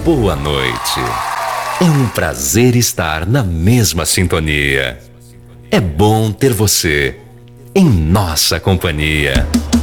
boa noite. É um prazer estar na mesma sintonia. É bom ter você em nossa companhia.